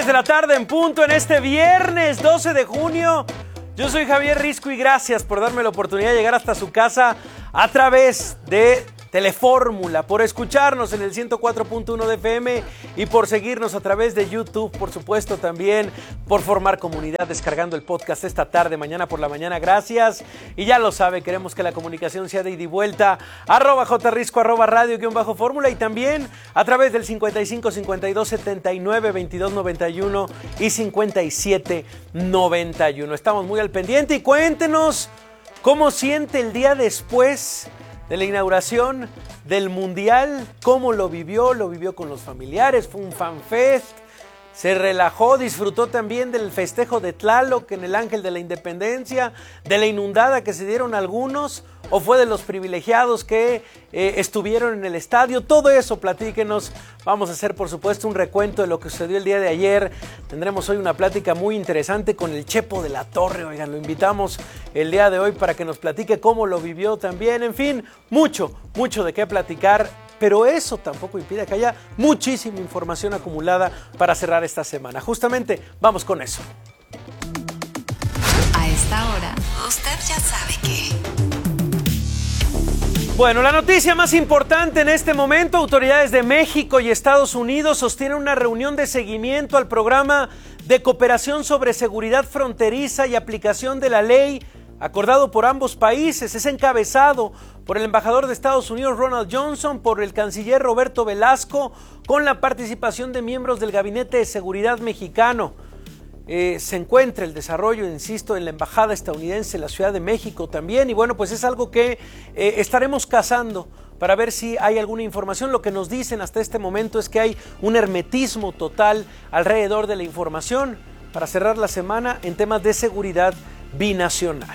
3 de la tarde en punto en este viernes 12 de junio. Yo soy Javier Risco y gracias por darme la oportunidad de llegar hasta su casa a través de Telefórmula, por escucharnos en el 104.1 de FM y por seguirnos a través de YouTube, por supuesto también por formar comunidad descargando el podcast esta tarde, mañana por la mañana, gracias. Y ya lo sabe, queremos que la comunicación sea de ida y vuelta, @jrisco, @radio_fórmula y también a través del 55 52 79 22 91 y 57 91. Estamos muy al pendiente y cuéntenos cómo siente el día después de la inauguración del Mundial, cómo lo vivió con los familiares, fue un fanfest, se relajó, disfrutó también del festejo de Tlaloc en el Ángel de la Independencia, de la inundada que se dieron algunos, o fue de los privilegiados que estuvieron en el estadio. Todo eso platíquenos. Vamos a hacer por supuesto un recuento de lo que sucedió el día de ayer. Tendremos hoy una plática muy interesante con el Chepo de la Torre. Oigan, lo invitamos el día de hoy para que nos platique cómo lo vivió también. En fin, mucho de qué platicar. Pero eso tampoco impide que haya muchísima información acumulada para cerrar esta semana. Justamente, vamos con eso. A esta hora, usted ya sabe que... Bueno, la noticia más importante en este momento, autoridades de México y Estados Unidos sostienen una reunión de seguimiento al programa de cooperación sobre seguridad fronteriza y aplicación de la ley acordado por ambos países. Es encabezado por el embajador de Estados Unidos Ronald Johnson, por el canciller Roberto Velasco, con la participación de miembros del Gabinete de Seguridad mexicano. Se encuentra el desarrollo, insisto, en la embajada estadounidense en la Ciudad de México también, y bueno, pues es algo que estaremos cazando para ver si hay alguna información. Lo que nos dicen hasta este momento es que hay un hermetismo total alrededor de la información para cerrar la semana en temas de seguridad binacional.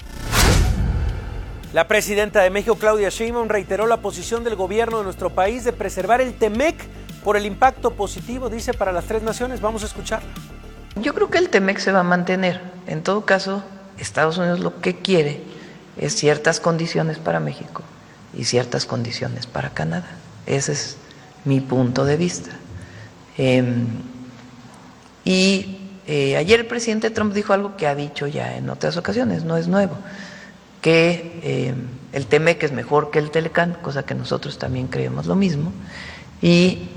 La presidenta de México, Claudia Sheinbaum, reiteró la posición del gobierno de nuestro país de preservar el TEMEC por el impacto positivo, dice, para las tres naciones. Vamos a escuchar. Yo creo que el TEMEC se va a mantener. En todo caso, Estados Unidos lo que quiere es ciertas condiciones para México y ciertas condiciones para Canadá. Ese es mi punto de vista. Ayer el presidente Trump dijo algo que ha dicho ya en otras ocasiones, no es nuevo, que el TEMEC es mejor que el Telecán, cosa que nosotros también creemos lo mismo, y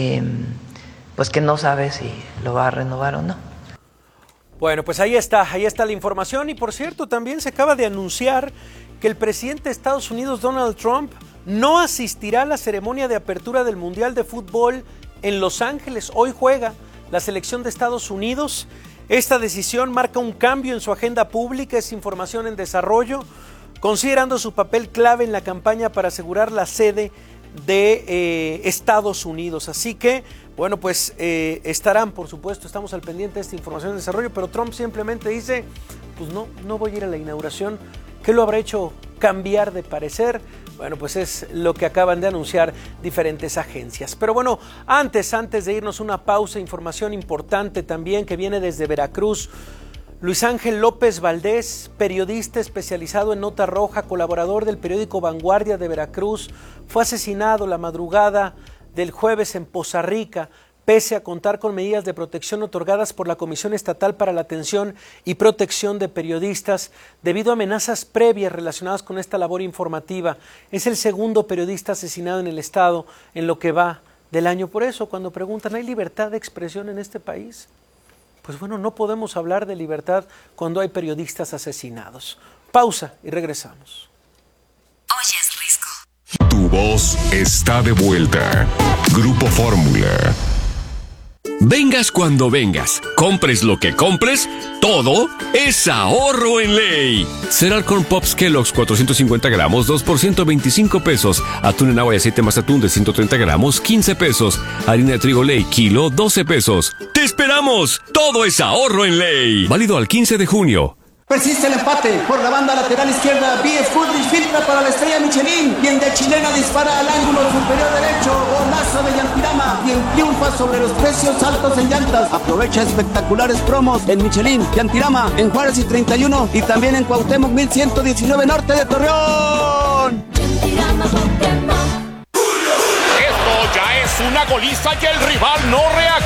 pues que no sabe si lo va a renovar o no. Bueno, pues ahí está la información. Y por cierto, también se acaba de anunciar que el presidente de Estados Unidos, Donald Trump, no asistirá a la ceremonia de apertura del Mundial de Fútbol en Los Ángeles. Hoy juega la selección de Estados Unidos. Esta decisión marca un cambio en su agenda pública, es información en desarrollo, considerando su papel clave en la campaña para asegurar la sede de Estados Unidos. Así que, bueno, pues estarán, por supuesto, estamos al pendiente de esta información en desarrollo, pero Trump simplemente dice, pues no voy a ir a la inauguración. ¿Qué lo habrá hecho cambiar de parecer? Bueno, pues es lo que acaban de anunciar diferentes agencias. Pero bueno, antes de irnos una pausa, información importante también que viene desde Veracruz. Luis Ángel López Valdés, periodista especializado en Nota Roja, colaborador del periódico Vanguardia de Veracruz, fue asesinado la madrugada del jueves en Poza Rica, pese a contar con medidas de protección otorgadas por la Comisión Estatal para la Atención y Protección de Periodistas, debido a amenazas previas relacionadas con esta labor informativa. Es el segundo periodista asesinado en el estado en lo que va del año. Por eso, cuando preguntan, ¿hay libertad de expresión en este país? Pues bueno, no podemos hablar de libertad cuando hay periodistas asesinados. Pausa y regresamos. Oyes, Risco. Tu voz está de vuelta. Grupo Fórmula. Vengas cuando vengas, compres lo que compres, todo es ahorro en ley. Cereal Corn Pops Kellogg's 450 gramos, 2 por 125 pesos. Atún en agua y aceite más atún de 130 gramos, 15 pesos. Harina de trigo Ley, kilo, 12 pesos. ¡Te esperamos! Todo es ahorro en ley. Válido al 15 de junio. Persiste el empate. Por la banda lateral izquierda, B.F. Goodrich filtra para la estrella Michelin. Quien de chilena dispara al ángulo superior derecho. Golazo de Yantirama. Quien triunfa sobre los precios altos en llantas. Aprovecha espectaculares promos en Michelin, Yantirama, en Juárez y 31. Y también en Cuauhtémoc 1119 Norte de Torreón. Esto ya es una goliza y el rival no reacciona.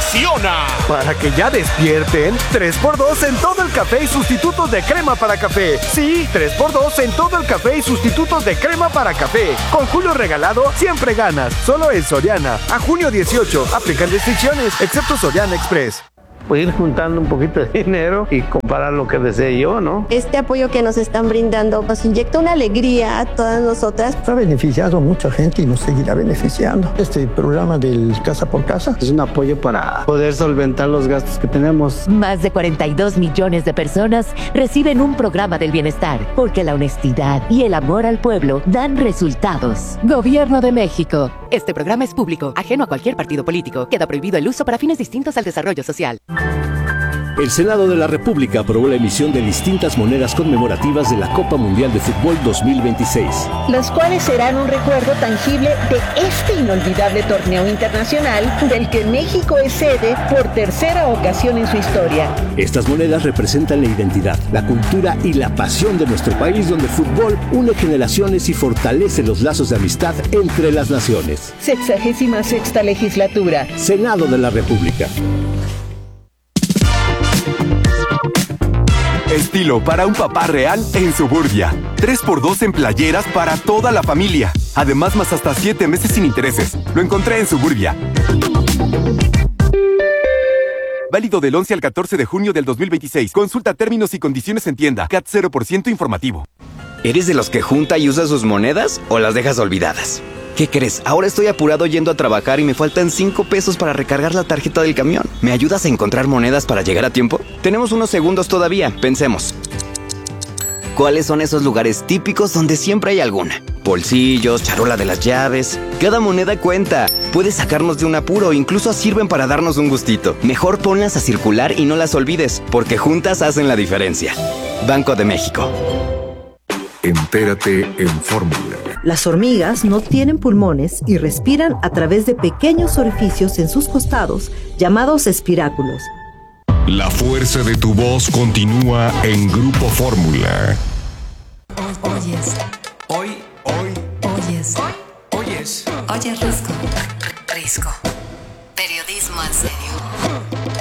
emociona. Para que ya despierten, 3x2 en todo el café y sustitutos de crema para café. Sí, 3x2 en todo el café y sustitutos de crema para café. Con Julio regalado, siempre ganas. Solo en Soriana. A junio 18. Aplican restricciones, excepto Soriana Express. Pues ir juntando un poquito de dinero y comprar lo que desee yo, ¿no? Este apoyo que nos están brindando nos inyecta una alegría a todas nosotras. Ha beneficiado a mucha gente y nos seguirá beneficiando. Este programa del Casa por Casa es un apoyo para poder solventar los gastos que tenemos. Más de 42 millones de personas reciben un programa del bienestar, porque la honestidad y el amor al pueblo dan resultados. Gobierno de México. Este programa es público, ajeno a cualquier partido político. Queda prohibido el uso para fines distintos al desarrollo social. El Senado de la República aprobó la emisión de distintas monedas conmemorativas de la Copa Mundial de Fútbol 2026. Las cuales serán un recuerdo tangible de este inolvidable torneo internacional del que México es sede por tercera ocasión en su historia. Estas monedas representan la identidad, la cultura y la pasión de nuestro país, donde el fútbol une generaciones y fortalece los lazos de amistad entre las naciones. 66ª legislatura. Senado de la República. Estilo para un papá real en Suburbia. 3x2 en playeras para toda la familia. Además, más hasta 7 meses sin intereses. Lo encontré en Suburbia. Válido del 11 al 14 de junio del 2026. Consulta términos y condiciones en tienda. CAT 0% informativo. ¿Eres de los que junta y usa sus monedas o las dejas olvidadas? ¿Qué crees? Ahora estoy apurado yendo a trabajar y me faltan 5 pesos para recargar la tarjeta del camión. ¿Me ayudas a encontrar monedas para llegar a tiempo? Tenemos unos segundos todavía. Pensemos. ¿Cuáles son esos lugares típicos donde siempre hay alguna? Bolsillos, charola de las llaves. Cada moneda cuenta. Puedes sacarnos de un apuro, incluso sirven para darnos un gustito. Mejor ponlas a circular y no las olvides, porque juntas hacen la diferencia. Banco de México. Entérate en Fórmula. Las hormigas no tienen pulmones y respiran a través de pequeños orificios en sus costados, llamados espiráculos. La fuerza de tu voz continúa en Grupo Fórmula. Oyes. Hoy. Oyes. Oyes. Oyes Risco. Risco. Periodismo en serio.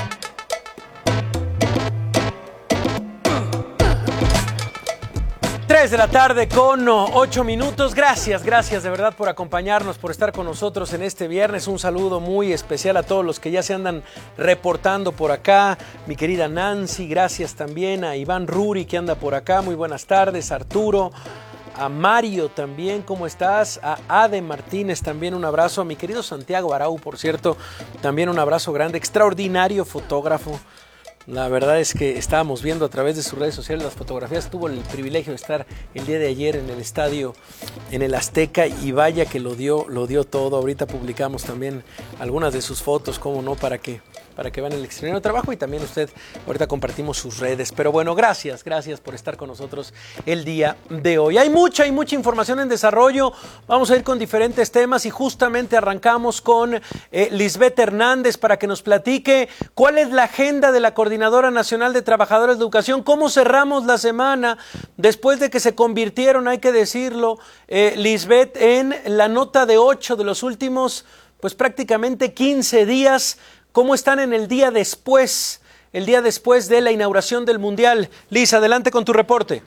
3 de la tarde con 8 minutos. Gracias de verdad por acompañarnos, por estar con nosotros en este viernes. Un saludo muy especial a todos los que ya se andan reportando por acá. Mi querida Nancy, gracias también a Iván Ruri que anda por acá. Muy buenas tardes, Arturo. A Mario también, ¿cómo estás? A Ade Martínez también un abrazo. A mi querido Santiago Arau, por cierto, también un abrazo grande. Extraordinario fotógrafo. La verdad es que estábamos viendo a través de sus redes sociales las fotografías. Tuvo el privilegio de estar el día de ayer en el estadio, en el Azteca, y vaya que lo dio todo. Ahorita publicamos también algunas de sus fotos, cómo no, para que vean el extraordinario trabajo, y también usted, ahorita compartimos sus redes. Pero bueno, gracias por estar con nosotros el día de hoy. Hay mucha información en desarrollo. Vamos a ir con diferentes temas y justamente arrancamos con Lisbeth Hernández para que nos platique cuál es la agenda de la Coordinadora Nacional de Trabajadores de Educación, cómo cerramos la semana después de que se convirtieron, hay que decirlo, Lisbeth, en la nota de 8 de los últimos, pues prácticamente 15 días. ¿Cómo están en el día después de la inauguración del Mundial? Liz, adelante con tu reporte.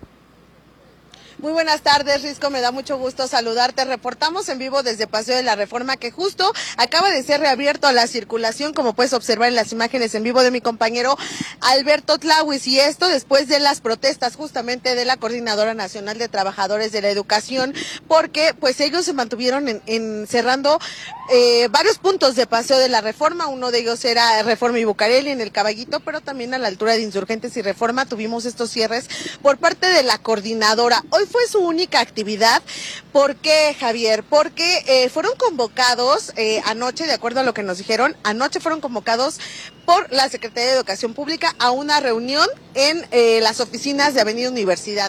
Muy buenas tardes, Risco, me da mucho gusto saludarte. Reportamos en vivo desde Paseo de la Reforma, que justo acaba de ser reabierto a la circulación, como puedes observar en las imágenes en vivo de mi compañero Alberto Tlawis, y esto después de las protestas justamente de la Coordinadora Nacional de Trabajadores de la Educación, porque pues ellos se mantuvieron cerrando varios puntos de Paseo de la Reforma. Uno de ellos era Reforma y Bucareli en el Caballito, pero también a la altura de Insurgentes y Reforma tuvimos estos cierres por parte de la coordinadora. Hoy fue su única actividad. ¿Por qué, Javier? Porque fueron convocados anoche, de acuerdo a lo que nos dijeron, anoche fueron convocados por la Secretaría de Educación Pública a una reunión en las oficinas de Avenida Universidad.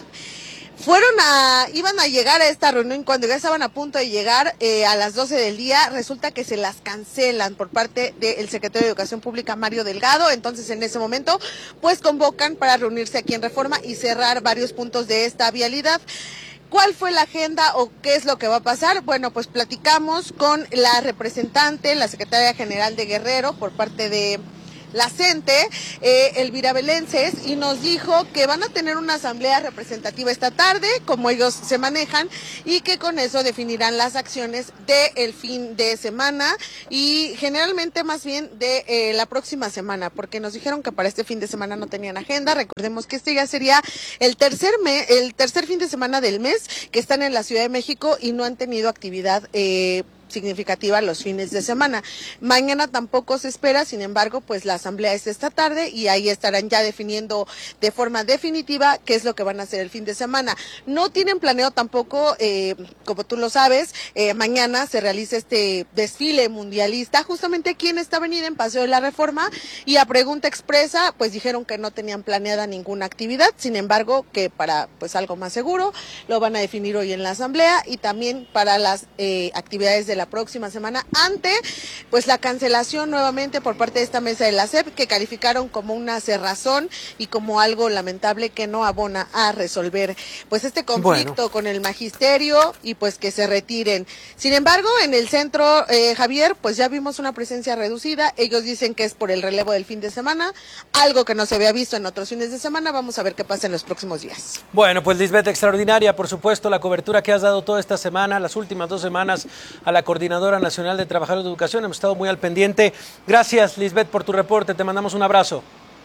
Iban a llegar a esta reunión. Cuando ya estaban a punto de llegar a las 12 del día, resulta que se las cancelan por parte del secretario de Educación Pública, Mario Delgado. Entonces, en ese momento, pues convocan para reunirse aquí en Reforma y cerrar varios puntos de esta vialidad. ¿Cuál fue la agenda o qué es lo que va a pasar? Bueno, pues platicamos con la representante, la secretaria general de Guerrero, por parte de la CENTE, Elvira Belences, y nos dijo que van a tener una asamblea representativa esta tarde, como ellos se manejan, y que con eso definirán las acciones del fin de semana y generalmente más bien de la próxima semana, porque nos dijeron que para este fin de semana no tenían agenda. Recordemos que este ya sería el tercer fin de semana del mes que están en la Ciudad de México y no han tenido actividad significativa los fines de semana. Mañana tampoco se espera, sin embargo, pues la asamblea es esta tarde y ahí estarán ya definiendo de forma definitiva qué es lo que van a hacer el fin de semana. No tienen planeado tampoco, como tú lo sabes, mañana se realiza este desfile mundialista justamente aquí en esta avenida, en Paseo de la Reforma, y a pregunta expresa, pues dijeron que no tenían planeada ninguna actividad, sin embargo, que para pues algo más seguro lo van a definir hoy en la asamblea y también para las actividades de la próxima semana, ante pues la cancelación nuevamente por parte de esta mesa de la SEP, que calificaron como una cerrazón y como algo lamentable que no abona a resolver pues este conflicto con el magisterio y pues que se retiren. Sin embargo, en el centro, Javier, pues ya vimos una presencia reducida. Ellos dicen que es por el relevo del fin de semana, algo que no se había visto en otros fines de semana. Vamos a ver qué pasa en los próximos días. Bueno, pues Lisbeth, extraordinaria, por supuesto, la cobertura que has dado toda esta semana, las últimas 2 semanas, a la Coordinadora Nacional de Trabajadores de Educación. Hemos estado muy al pendiente. Gracias, Lisbeth, por tu reporte. Te mandamos un abrazo.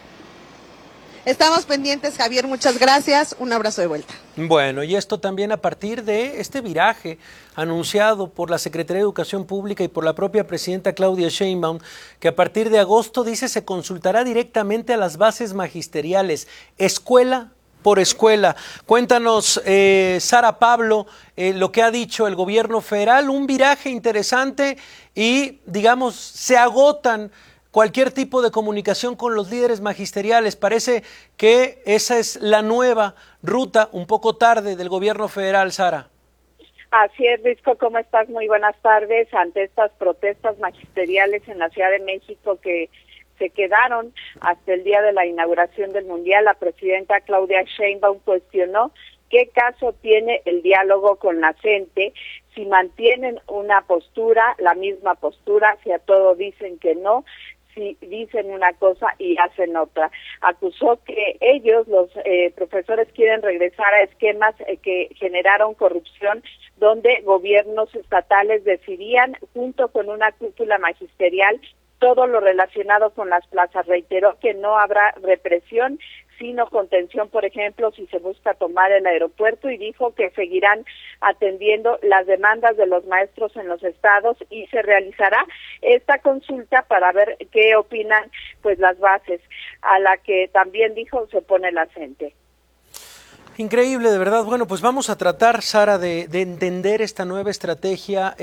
Estamos pendientes, Javier. Muchas gracias. Un abrazo de vuelta. Bueno, y esto también a partir de este viraje anunciado por la Secretaría de Educación Pública y por la propia presidenta Claudia Sheinbaum, que a partir de agosto, dice, se consultará directamente a las bases magisteriales, escuela por escuela. Cuéntanos, Sara Pablo, lo que ha dicho el gobierno federal, un viraje interesante y, digamos, se agotan cualquier tipo de comunicación con los líderes magisteriales. Parece que esa es la nueva ruta, un poco tarde, del gobierno federal, Sara. Así es, Risco, ¿cómo estás? Muy buenas tardes. Ante estas protestas magisteriales en la Ciudad de México que se quedaron hasta el día de la inauguración del Mundial, la presidenta Claudia Sheinbaum cuestionó qué caso tiene el diálogo con la CENTE, si mantienen una postura, la misma postura, si a todo dicen que no, si dicen una cosa y hacen otra. Acusó que ellos, los profesores, quieren regresar a esquemas que generaron corrupción, donde gobiernos estatales decidían, junto con una cúpula magisterial, todo lo relacionado con las plazas. Reiteró que no habrá represión, sino contención, por ejemplo, si se busca tomar el aeropuerto, y dijo que seguirán atendiendo las demandas de los maestros en los estados y se realizará esta consulta para ver qué opinan pues las bases, a la que también dijo se pone la CENTE. Increíble, de verdad. Bueno, pues vamos a tratar, Sara, de entender esta nueva estrategia.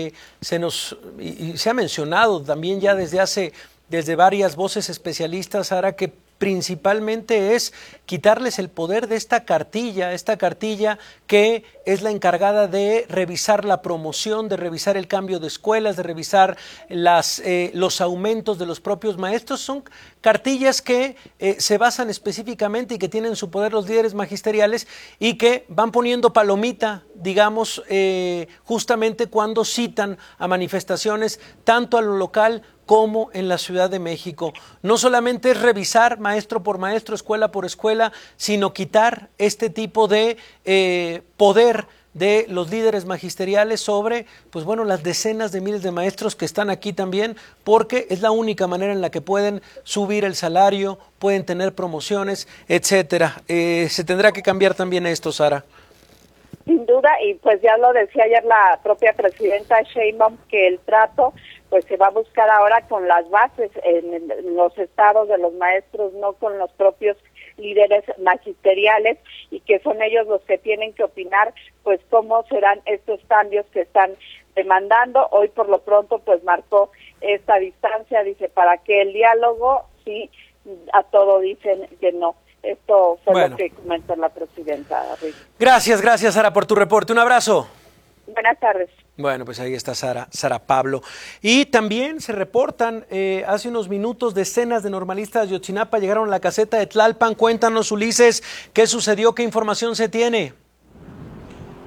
Se ha mencionado también ya desde varias voces especialistas, Sara, que principalmente es quitarles el poder de esta cartilla que es la encargada de revisar la promoción, de revisar el cambio de escuelas, de revisar los aumentos de los propios maestros. Son cartillas que se basan específicamente y que tienen su poder los líderes magisteriales y que van poniendo palomita, digamos, justamente cuando citan a manifestaciones tanto a lo local como en la Ciudad de México. No solamente es revisar maestro por maestro, escuela por escuela, sino quitar este tipo de poder de los líderes magisteriales sobre, pues bueno, las decenas de miles de maestros que están aquí también, porque es la única manera en la que pueden subir el salario, pueden tener promociones, etcétera. Se tendrá que cambiar también esto, Sara. Sin duda, y pues ya lo decía ayer la propia presidenta Sheinbaum, que el trato pues se va a buscar ahora con las bases en los estados de los maestros, no con los propios líderes magisteriales, y que son ellos los que tienen que opinar pues cómo serán estos cambios que están demandando. Hoy por lo pronto pues marcó esta distancia, dice, para que el diálogo, sí, a todo dicen que no. Esto fue lo que comentó la presidenta. Gracias, Sara, por tu reporte. Un abrazo. Buenas tardes. Bueno, pues ahí está Sara Pablo. Y también se reportan hace unos minutos decenas de normalistas de Ayotzinapa llegaron a la caseta de Tlalpan. Cuéntanos, Ulises, ¿qué sucedió? ¿Qué información se tiene?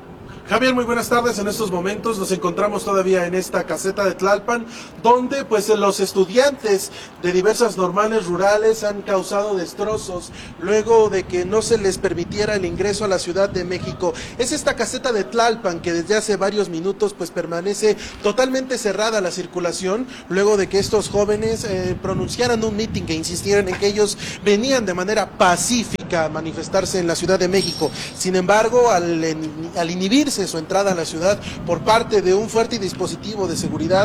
Javier, muy buenas tardes. En estos momentos nos encontramos todavía en esta caseta de Tlalpan, donde pues los estudiantes de diversas normales rurales han causado destrozos luego de que no se les permitiera el ingreso a la Ciudad de México. Es esta caseta de Tlalpan que desde hace varios minutos pues permanece totalmente cerrada la circulación, luego de que estos jóvenes pronunciaran un mitin que insistieran en que ellos venían de manera pacífica a manifestarse en la Ciudad de México. Sin embargo, al inhibirse su entrada a la ciudad por parte de un fuerte dispositivo de seguridad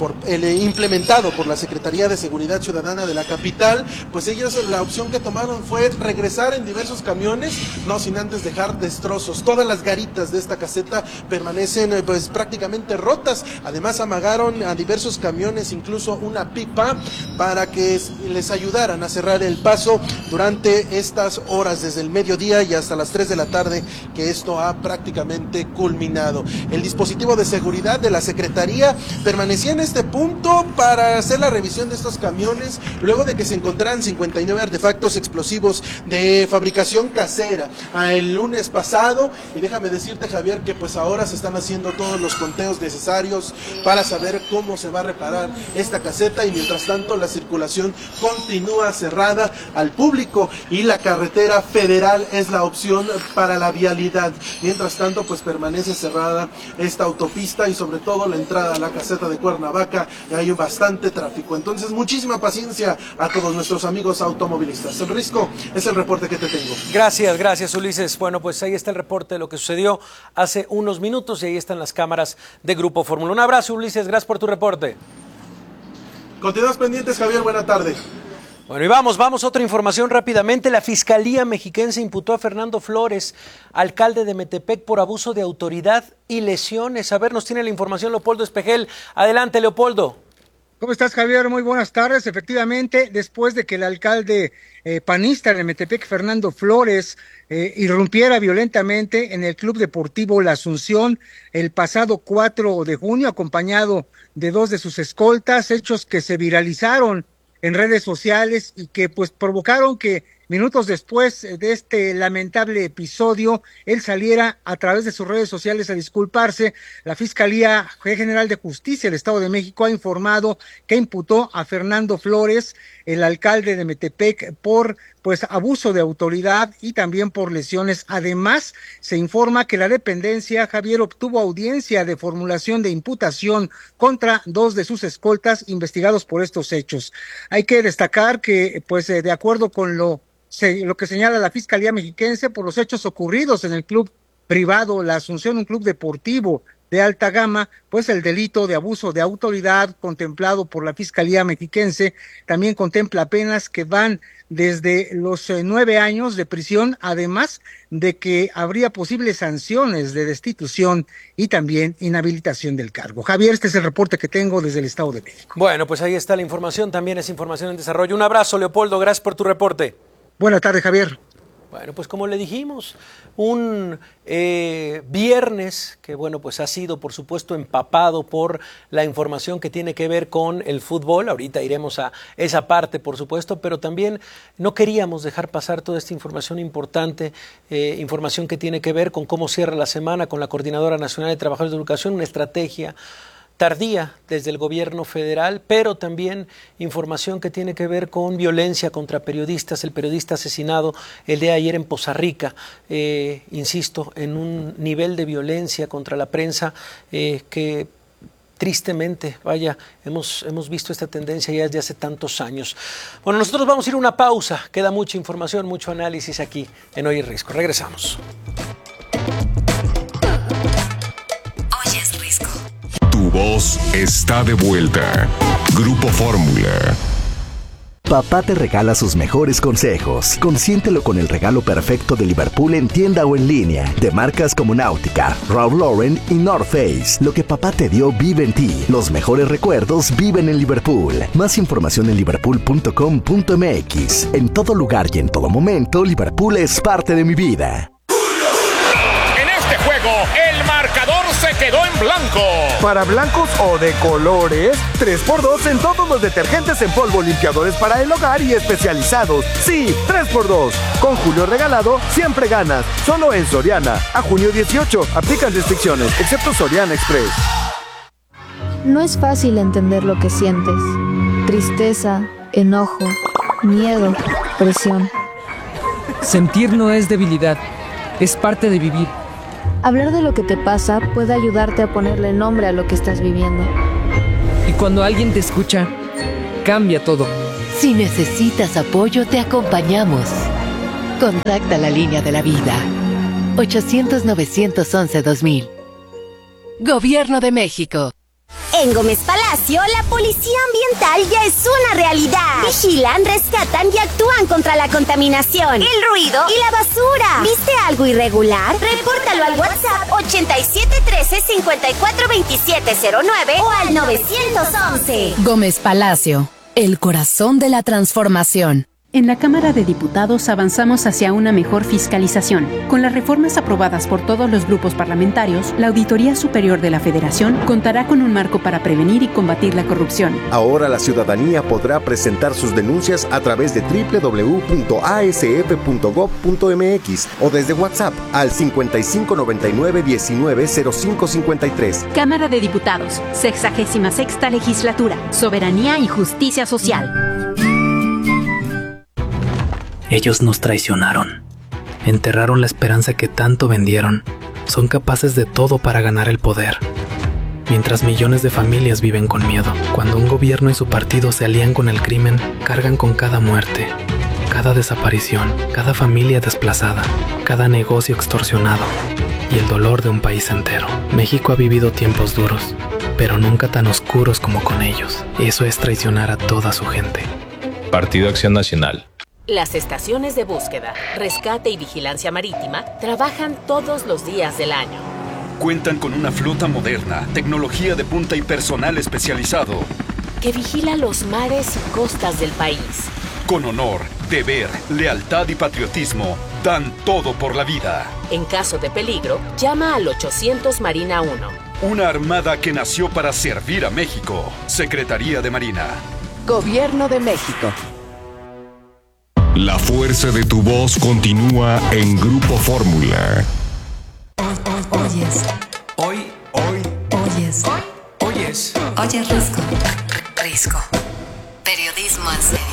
implementado por la Secretaría de Seguridad Ciudadana de la capital, pues ellos la opción que tomaron fue regresar en diversos camiones, no sin antes dejar destrozos. Todas las garitas de esta caseta permanecen pues prácticamente rotas. Además amagaron a diversos camiones, incluso una pipa, para que les ayudaran a cerrar el paso durante estas horas, desde el mediodía y hasta las 3 de la tarde, que esto ha prácticamente culminado. El dispositivo de seguridad de la Secretaría permanecía en este punto para hacer la revisión de estos camiones, luego de que se encontraran 59 artefactos explosivos de fabricación casera el lunes pasado. Y déjame decirte, Javier, que pues ahora se están haciendo todos los conteos necesarios para saber cómo se va a reparar esta caseta, y mientras tanto la circulación continúa cerrada al público y la carretera federal es la opción para la vialidad. Mientras tanto pues permanece cerrada esta autopista y sobre todo la entrada a la caseta de Cuernavaca, y hay bastante tráfico. Entonces muchísima paciencia a todos nuestros amigos automovilistas. El Risco, es el reporte que te tengo. Gracias Ulises. Bueno, pues ahí está el reporte de lo que sucedió hace unos minutos y ahí están las cámaras de Grupo Fórmula. Un abrazo, Ulises, gracias por tu reporte. Continuamos pendientes, Javier, buena tarde. Bueno, y vamos a otra información rápidamente. La Fiscalía Mexiquense imputó a Fernando Flores, alcalde de Metepec, por abuso de autoridad y lesiones. A ver, nos tiene la información Leopoldo Espejel. Adelante, Leopoldo. ¿Cómo estás, Javier? Muy buenas tardes. Efectivamente, después de que el alcalde panista de Metepec, Fernando Flores, irrumpiera violentamente en el Club Deportivo La Asunción el pasado 4 de junio, acompañado de 2 de sus escoltas, hechos que se viralizaron en redes sociales y que pues provocaron que minutos después de este lamentable episodio, él saliera a través de sus redes sociales a disculparse. La Fiscalía General de Justicia del Estado de México ha informado que imputó a Fernando Flores, el alcalde de Metepec, por pues abuso de autoridad y también por lesiones. Además, se informa que la dependencia, Javier, obtuvo audiencia de formulación de imputación contra 2 de sus escoltas investigados por estos hechos. Hay que destacar que, pues, de acuerdo con lo que señala la Fiscalía Mexiquense, por los hechos ocurridos en el club privado La Asunción, un club deportivo de alta gama, pues el delito de abuso de autoridad contemplado por la Fiscalía Mexiquense también contempla penas que van desde los 9 años de prisión, además de que habría posibles sanciones de destitución y también inhabilitación del cargo. Javier, este es el reporte que tengo desde el Estado de México. Bueno, pues ahí está la información, también es información en desarrollo. Un abrazo, Leopoldo, gracias por tu reporte. Buenas tardes, Javier. Bueno, pues como le dijimos, un viernes que, bueno, pues ha sido, por supuesto, empapado por la información que tiene que ver con el fútbol. Ahorita iremos a esa parte, por supuesto, pero también no queríamos dejar pasar toda esta información importante, información que tiene que ver con cómo cierra la semana con la Coordinadora Nacional de Trabajadores de Educación, una estrategia tardía desde el gobierno federal, pero también información que tiene que ver con violencia contra periodistas, el periodista asesinado el día de ayer en Poza Rica, insisto, en un nivel de violencia contra la prensa que tristemente, hemos visto esta tendencia ya desde hace tantos años. Bueno, nosotros vamos a ir a una pausa, queda mucha información, mucho análisis aquí en Hoy es Risco. Regresamos. Tu voz está de vuelta. Grupo Fórmula. Papá te regala sus mejores consejos. Consiéntelo con el regalo perfecto de Liverpool en tienda o en línea. De marcas como Náutica, Ralph Lauren y North Face. Lo que papá te dio vive en ti. Los mejores recuerdos viven en Liverpool. Más información en liverpool.com.mx. En todo lugar y en todo momento, Liverpool es parte de mi vida. En este juego, el marcador se quedó en blanco. Para blancos o de colores, 3x2 en todos los detergentes en polvo, limpiadores para el hogar y especializados. Sí, 3x2. Con Julio Regalado, siempre ganas. Solo en Soriana. A junio 18. Aplican restricciones, excepto Soriana Express. No es fácil entender lo que sientes. Tristeza, enojo, miedo, presión. Sentir no es debilidad, es parte de vivir. Hablar de lo que te pasa puede ayudarte a ponerle nombre a lo que estás viviendo. Y cuando alguien te escucha, cambia todo. Si necesitas apoyo, te acompañamos. Contacta la línea de la vida. 800-911-2000. Gobierno de México. En Gómez Palacio, la policía ambiental ya es una realidad. Vigilan, rescatan y actúan contra la contaminación, el ruido y la basura. ¿Viste algo irregular? Repórtalo al WhatsApp 8713-542709 o al 911. Gómez Palacio, el corazón de la transformación. En la Cámara de Diputados avanzamos hacia una mejor fiscalización. Con las reformas aprobadas por todos los grupos parlamentarios, la Auditoría Superior de la Federación contará con un marco para prevenir y combatir la corrupción. Ahora la ciudadanía podrá presentar sus denuncias a través de www.asf.gov.mx o desde WhatsApp al 5599-190553. Cámara de Diputados, 66ª Legislatura, Soberanía y Justicia Social. Ellos nos traicionaron, enterraron la esperanza que tanto vendieron, son capaces de todo para ganar el poder. Mientras millones de familias viven con miedo, cuando un gobierno y su partido se alían con el crimen, cargan con cada muerte, cada desaparición, cada familia desplazada, cada negocio extorsionado y el dolor de un país entero. México ha vivido tiempos duros, pero nunca tan oscuros como con ellos. Eso es traicionar a toda su gente. Partido Acción Nacional. Las estaciones de búsqueda, rescate y vigilancia marítima trabajan todos los días del año. Cuentan con una flota moderna, tecnología de punta y personal especializado que vigila los mares y costas del país. Con honor, deber, lealtad y patriotismo, dan todo por la vida. En caso de peligro, llama al 800 Marina 1. Una armada que nació para servir a México. Secretaría de Marina. Gobierno de México. La fuerza de tu voz continúa en Grupo Fórmula. Oyes. Oyes Risco. Risco. Periodismo en serio.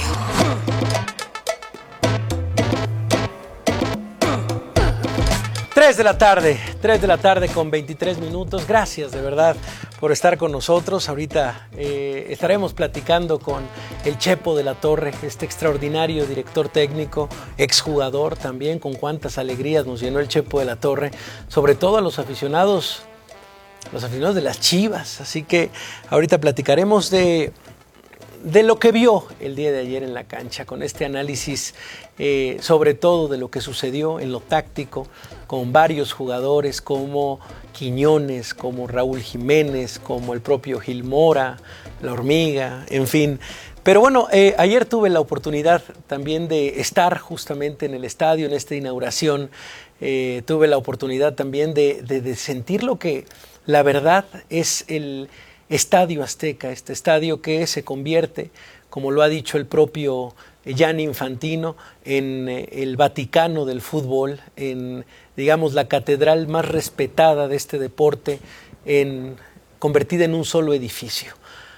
3 de la tarde con 23 minutos. Gracias de verdad por estar con nosotros. Ahorita estaremos platicando con el Chepo de la Torre, este extraordinario director técnico, exjugador también, con cuántas alegrías nos llenó el Chepo de la Torre, sobre todo a los aficionados de las Chivas. Así que ahorita platicaremos de lo que vio el día de ayer en la cancha, con este análisis sobre todo de lo que sucedió en lo táctico, con varios jugadores como Quiñones, como Raúl Jiménez, como el propio Gil Mora, La Hormiga, en fin. Pero bueno, ayer tuve la oportunidad también de estar justamente en el estadio, en esta inauguración. Tuve la oportunidad también de sentir lo que la verdad es el Estadio Azteca, este estadio que se convierte, como lo ha dicho el propio Gianni Infantino, en el Vaticano del fútbol, en, digamos, la catedral más respetada de este deporte, convertida en un solo edificio.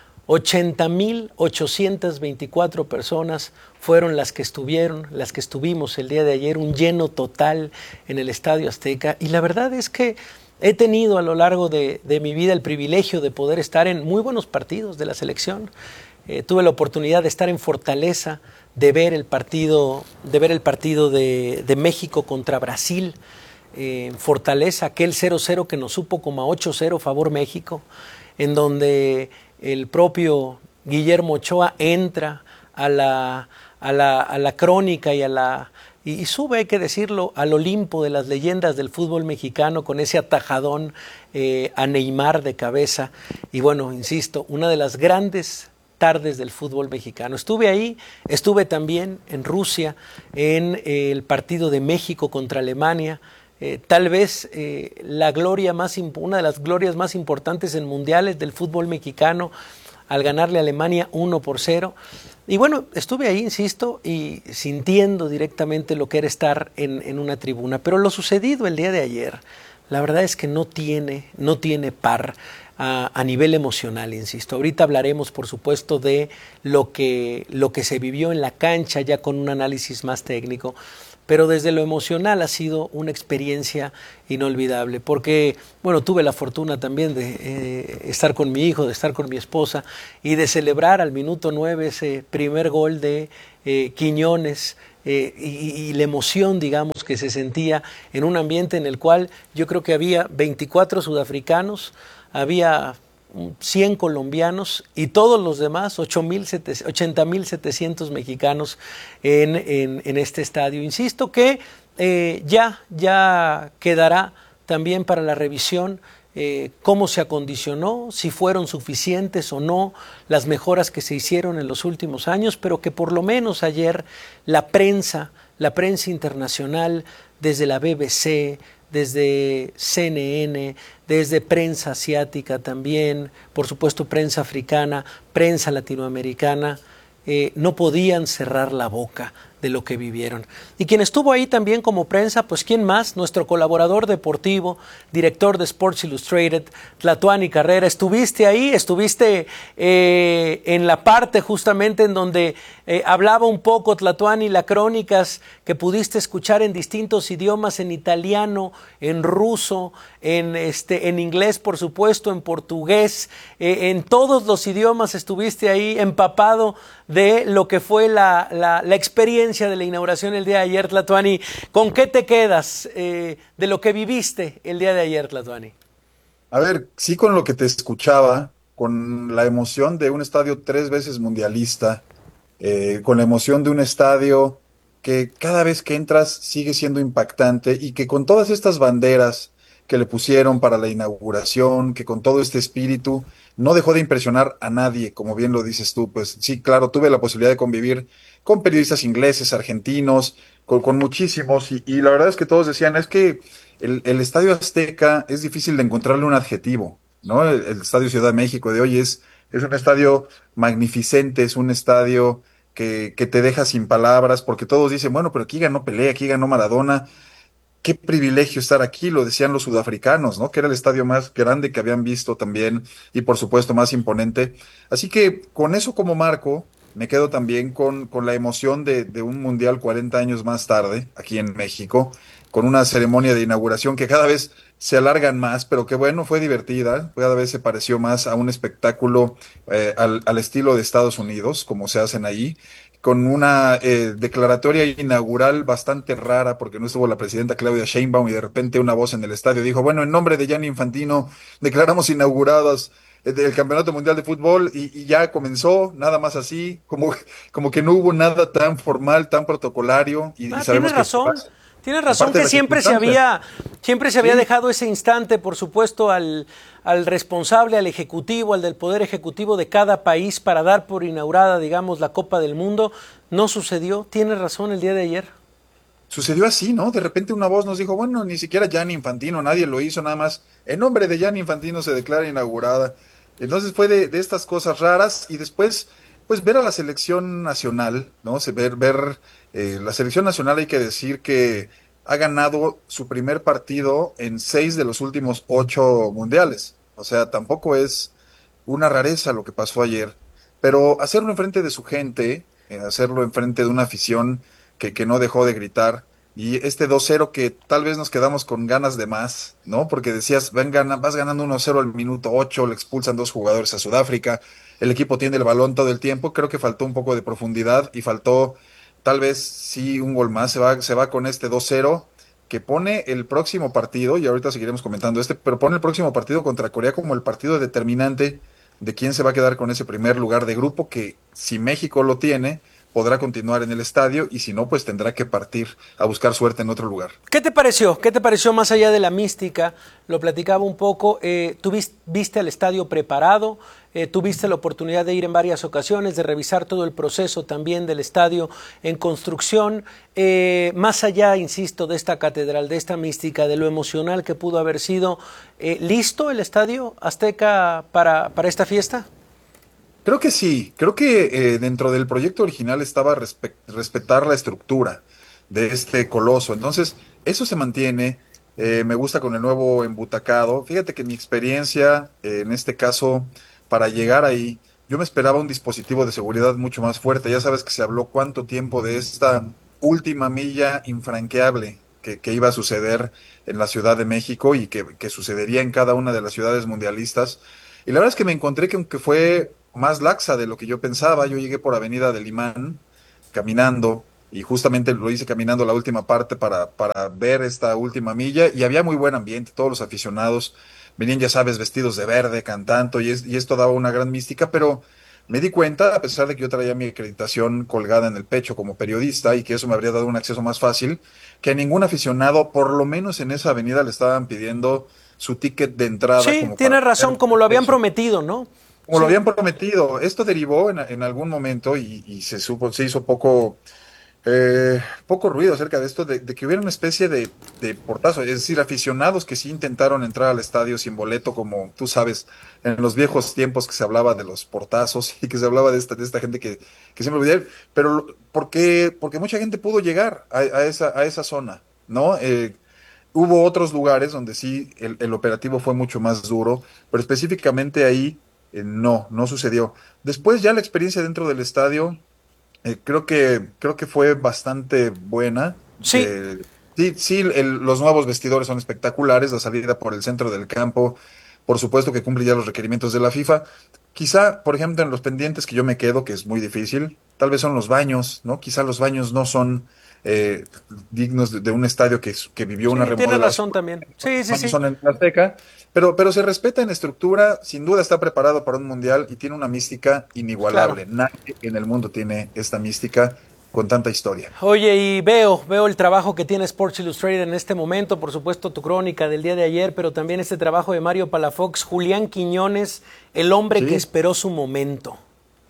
80,824 personas fueron las que estuvimos el día de ayer, un lleno total en el Estadio Azteca, y la verdad es que he tenido a lo largo de mi vida el privilegio de poder estar en muy buenos partidos de la selección. Tuve la oportunidad de estar en Fortaleza, de ver el partido de México contra Brasil. En Fortaleza, aquel 0-0 que nos supo como a 8-0 favor México, en donde el propio Guillermo Ochoa entra a la crónica y sube, hay que decirlo, al Olimpo de las leyendas del fútbol mexicano con ese atajadón a Neymar de cabeza. Y bueno, insisto, una de las grandes tardes del fútbol mexicano. Estuve ahí, estuve también en Rusia, en el partido de México contra Alemania, tal vez una de las glorias más importantes en mundiales del fútbol mexicano, al ganarle a Alemania 1-0. Y bueno, estuve ahí, insisto, y sintiendo directamente lo que era estar en una tribuna. Pero lo sucedido el día de ayer, la verdad es que no tiene par a nivel emocional, insisto. Ahorita hablaremos, por supuesto, de lo que se vivió en la cancha, ya con un análisis más técnico. Pero desde lo emocional ha sido una experiencia inolvidable, porque, bueno, tuve la fortuna también de estar con mi hijo, de estar con mi esposa y de celebrar al minuto 9 ese primer gol de Quiñones y la emoción, digamos, que se sentía en un ambiente en el cual yo creo que había 24 sudafricanos, había 100 colombianos y todos los demás, 80,700 mexicanos en este estadio. Insisto que ya quedará también para la revisión cómo se acondicionó, si fueron suficientes o no las mejoras que se hicieron en los últimos años, pero que por lo menos ayer la prensa internacional, desde la BBC, desde CNN, desde prensa asiática también, por supuesto prensa africana, prensa latinoamericana, no podían cerrar la boca de lo que vivieron. Y quien estuvo ahí también como prensa, pues ¿quién más? Nuestro colaborador deportivo, director de Sports Illustrated, Tlatuani Carrera. Estuviste ahí, estuviste en la parte justamente en donde hablaba un poco Tlatuani, las crónicas que pudiste escuchar en distintos idiomas, en italiano, en ruso, en inglés, por supuesto, en portugués, en todos los idiomas estuviste ahí empapado de lo que fue la experiencia de la inauguración el día de ayer, Tlatuani. ¿Con qué te quedas de lo que viviste el día de ayer, Tlatuani? A ver, sí, con lo que te escuchaba, con la emoción de un estadio 3 veces mundialista, con la emoción de un estadio que cada vez que entras sigue siendo impactante y que con todas estas banderas que le pusieron para la inauguración, que con todo este espíritu no dejó de impresionar a nadie, como bien lo dices tú. Pues sí, claro, tuve la posibilidad de convivir con periodistas ingleses, argentinos, con muchísimos, y la verdad es que todos decían, es que el Estadio Azteca es difícil de encontrarle un adjetivo, ¿no? El Estadio Ciudad de México de hoy es un estadio magnificente, es un estadio que te deja sin palabras, porque todos dicen, bueno, pero aquí ganó Pelé, aquí ganó Maradona. Qué privilegio estar aquí, lo decían los sudafricanos, ¿no? Que era el estadio más grande que habían visto también y por supuesto más imponente. Así que con eso como marco, me quedo también con la emoción de un mundial 40 años más tarde, aquí en México, con una ceremonia de inauguración que cada vez se alargan más, pero que bueno, fue divertida, cada vez se pareció más a un espectáculo al estilo de Estados Unidos, como se hacen ahí, con una declaratoria inaugural bastante rara, porque no estuvo la presidenta Claudia Sheinbaum y de repente una voz en el estadio dijo, bueno, en nombre de Gianni Infantino declaramos inauguradas el Campeonato Mundial de Fútbol y ya comenzó, nada más así, como que no hubo nada tan formal, tan protocolario. Y sabemos Tienes razón que siempre se había dejado ese instante, por supuesto, al responsable, al ejecutivo, al del poder ejecutivo de cada país para dar por inaugurada, digamos, la Copa del Mundo. No sucedió. Tienes razón el día de ayer. Sucedió así, ¿no? De repente una voz nos dijo, bueno, ni siquiera Gianni Infantino, nadie lo hizo, nada más. En nombre de Gianni Infantino se declara inaugurada. Entonces fue de estas cosas raras y después, pues ver a la selección nacional, ¿no? Ver la selección nacional, hay que decir que ha ganado su primer partido en 6 de los últimos 8 mundiales. O sea, tampoco es una rareza lo que pasó ayer. Pero hacerlo enfrente de su gente, hacerlo enfrente de una afición que no dejó de gritar, y este 2-0 que tal vez nos quedamos con ganas de más, ¿no? Porque decías, vas ganando 1-0 al minuto 8, le expulsan 2 jugadores a Sudáfrica, el equipo tiene el balón todo el tiempo, creo que faltó un poco de profundidad y faltó tal vez sí un gol más, se va con este 2-0 que pone el próximo partido, y ahorita seguiremos comentando pero pone el próximo partido contra Corea como el partido determinante de quién se va a quedar con ese primer lugar de grupo, que si México lo tiene, podrá continuar en el estadio, y si no, pues tendrá que partir a buscar suerte en otro lugar. ¿Qué te pareció? ¿Qué te pareció más allá de la mística? Lo platicaba un poco. ¿Tú viste al estadio preparado? tuviste la oportunidad de ir en varias ocasiones, de revisar todo el proceso también del estadio en construcción. Más allá, insisto, de esta catedral, de esta mística, de lo emocional que pudo haber sido, ¿listo el Estadio Azteca para esta fiesta? Creo que sí, creo que dentro del proyecto original estaba respetar la estructura de este coloso, entonces eso se mantiene. Me gusta con el nuevo embutacado. Fíjate que mi experiencia, en este caso, para llegar ahí, yo me esperaba un dispositivo de seguridad mucho más fuerte. Ya sabes que se habló cuánto tiempo de esta última milla infranqueable que iba a suceder en la Ciudad de México y que sucedería en cada una de las ciudades mundialistas. Y la verdad es que me encontré que aunque fue más laxa de lo que yo pensaba, yo llegué por Avenida del Imán, caminando, y justamente lo hice caminando la última parte para ver esta última milla, y había muy buen ambiente, todos los aficionados venían, ya sabes, vestidos de verde, cantando, y esto daba una gran mística, pero me di cuenta, a pesar de que yo traía mi acreditación colgada en el pecho como periodista, y que eso me habría dado un acceso más fácil, que a ningún aficionado, por lo menos en esa avenida, le estaban pidiendo su ticket de entrada. Sí, tienes razón, como lo habían prometido, ¿no? Como lo habían prometido. Esto derivó en algún momento y se hizo poco ruido acerca de esto, de que hubiera una especie de portazo, es decir, aficionados que sí intentaron entrar al estadio sin boleto, como tú sabes, en los viejos tiempos que se hablaba de los portazos y que se hablaba de esta gente que siempre olvidé, pero porque mucha gente pudo llegar a esa zona, ¿no? Hubo otros lugares donde sí el operativo fue mucho más duro, pero específicamente ahí no sucedió. Después ya la experiencia dentro del estadio, creo que fue bastante buena. Sí. Los nuevos vestidores son espectaculares, la salida por el centro del campo, por supuesto que cumple ya los requerimientos de la FIFA. Quizá, por ejemplo, en los pendientes que yo me quedo, que es muy difícil, tal vez son los baños, ¿no? Quizá los baños no son dignos de un estadio que vivió una remodelación. Tienes razón también. Sí. Son en la Azteca, pero se respeta en estructura, sin duda está preparado para un mundial y tiene una mística inigualable. Claro. Nadie en el mundo tiene esta mística con tanta historia. Oye, y veo el trabajo que tiene Sports Illustrated en este momento, por supuesto tu crónica del día de ayer, pero también este trabajo de Mario Palafox, Julián Quiñones, el hombre que esperó su momento.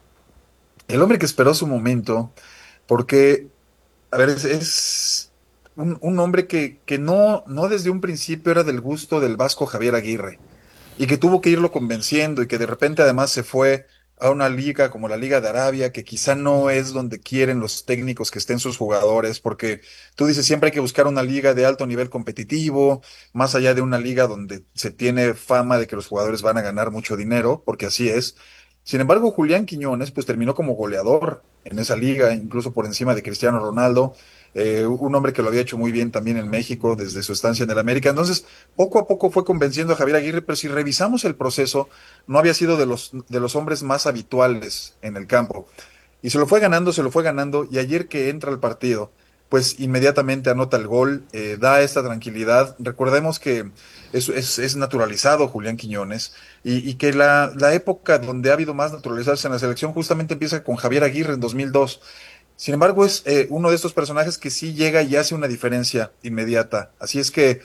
El hombre que esperó su momento, porque, a ver, es un hombre que no desde un principio era del gusto del vasco Javier Aguirre, y que tuvo que irlo convenciendo, y que de repente además se fue a una liga como la Liga de Arabia, que quizá no es donde quieren los técnicos que estén sus jugadores, porque tú dices siempre hay que buscar una liga de alto nivel competitivo, más allá de una liga donde se tiene fama de que los jugadores van a ganar mucho dinero, porque así es. Sin embargo, Julián Quiñones pues terminó como goleador en esa liga, incluso por encima de Cristiano Ronaldo, un hombre que lo había hecho muy bien también en México desde su estancia en el América. Entonces, poco a poco fue convenciendo a Javier Aguirre, pero si revisamos el proceso, no había sido de los hombres más habituales en el campo. Y se lo fue ganando, y ayer que entra al partido, pues inmediatamente anota el gol, da esta tranquilidad. Recordemos que es naturalizado Julián Quiñones, y que la época donde ha habido más naturalizarse en la selección justamente empieza con Javier Aguirre en 2002. Sin embargo, es uno de estos personajes que sí llega y hace una diferencia inmediata. Así es que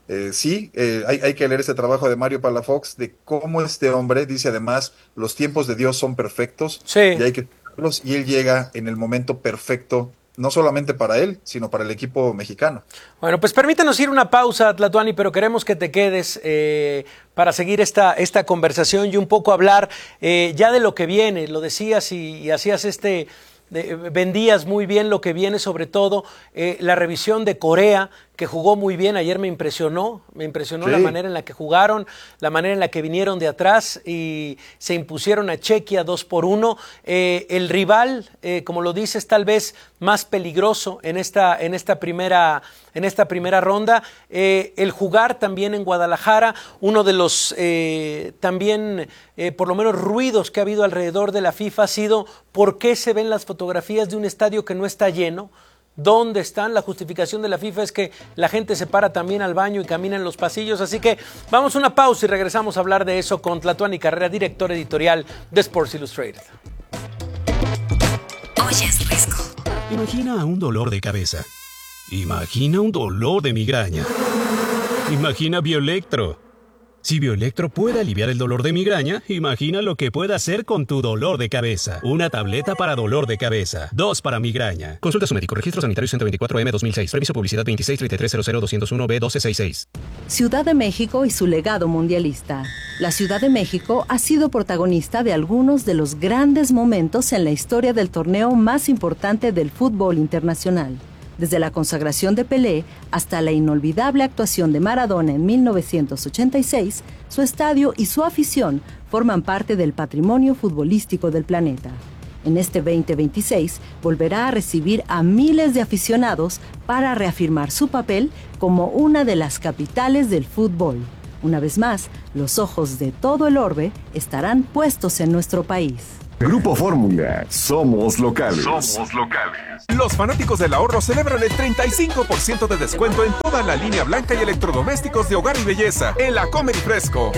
hay que leer este trabajo de Mario Palafox, de cómo este hombre dice además, los tiempos de Dios son perfectos, y hay que verlos, y él llega en el momento perfecto, no solamente para él, sino para el equipo mexicano. Bueno, pues permítanos ir una pausa, Tlatuani, pero queremos que te quedes para seguir esta conversación y un poco hablar ya de lo que viene. Lo decías y hacías vendías muy bien lo que viene, sobre todo la revisión de Corea, que jugó muy bien. Ayer me impresionó sí. La manera en la que jugaron, la manera en la que vinieron de atrás y se impusieron a Chequia 2-1. El rival, como lo dices, tal vez más peligroso en esta primera ronda. El jugar también en Guadalajara, uno de los también por lo menos ruidos que ha habido alrededor de la FIFA ha sido por qué se ven las fotografías de un estadio que no está lleno. ¿Dónde están? La justificación de la FIFA es que la gente se para también al baño y camina en los pasillos. Así que vamos a una pausa y regresamos a hablar de eso con Tlatuani Carrera, director editorial de Sports Illustrated. Oyes Risco. Imagina un dolor de cabeza. Imagina un dolor de migraña. Imagina Bioelectro. Si Bioelectro puede aliviar el dolor de migraña, imagina lo que puede hacer con tu dolor de cabeza. Una tableta para dolor de cabeza, 2 para migraña. Consulta a su médico. Registro sanitario 124M 2006. Previso publicidad 2633000201B1266. Ciudad de México y su legado mundialista. La Ciudad de México ha sido protagonista de algunos de los grandes momentos en la historia del torneo más importante del fútbol internacional. Desde la consagración de Pelé hasta la inolvidable actuación de Maradona en 1986, su estadio y su afición forman parte del patrimonio futbolístico del planeta. En este 2026 volverá a recibir a miles de aficionados para reafirmar su papel como una de las capitales del fútbol. Una vez más, los ojos de todo el orbe estarán puestos en nuestro país. Grupo Fórmula, somos locales. Somos locales. Los fanáticos del ahorro celebran el 35% de descuento en toda la línea blanca y electrodomésticos de hogar y belleza en la Comer y Fresco.